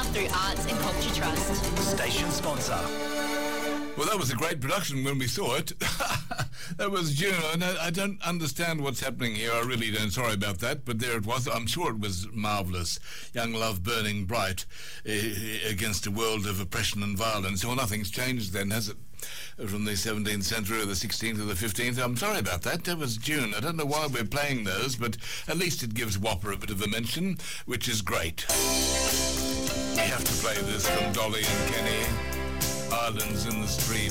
through Arts and Culture Trust. Station sponsor. Well, that was a great production when we saw it. That was June. I don't understand what's happening here. I really don't. Sorry about that. But there it was. I'm sure it was marvellous. Young love burning bright against a world of oppression and violence. Well, nothing's changed then, has it? From the 17th century or the 16th or the 15th. I'm sorry about that. That was June. I don't know why we're playing those, but at least it gives Whopper a bit of a mention, which is great. We have to play this from Dolly and Kenny. Islands in the Stream.